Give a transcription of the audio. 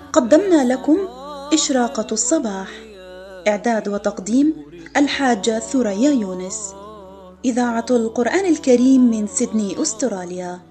قدمنا لكم إشراقة الصباح. إعداد وتقديم الحاجة ثريا يونس. إذاعة القرآن الكريم من سيدني أستراليا.